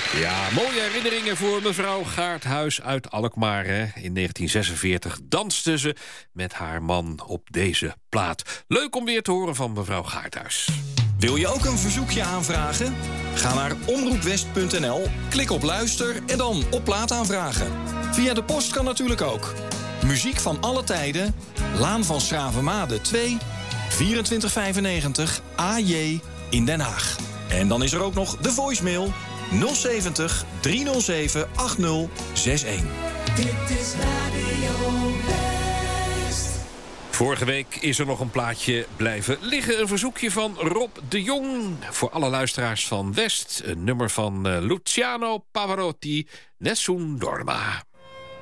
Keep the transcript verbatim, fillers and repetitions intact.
Ja, mooie herinneringen voor mevrouw Gaardhuis uit Alkmaar. Hè. In negentien zesenveertig danste ze met haar man op deze plaat. Leuk om weer te horen van mevrouw Gaardhuis. Wil je ook een verzoekje aanvragen? Ga naar omroepwest punt n l, klik op luister en dan op plaat aanvragen. Via de post kan natuurlijk ook. Muziek van alle tijden, Laan van Schravemade twee, vierentwintig vijfennegentig A J in Den Haag. En dan is er ook nog de voicemail nul zeventig, driehonderdzeven, achtzig zestig. Dit is Radio West. Vorige week is er nog een plaatje blijven liggen. Een verzoekje van Rob de Jong. Voor alle luisteraars van West. Een nummer van uh, Luciano Pavarotti. Nessun Dorma.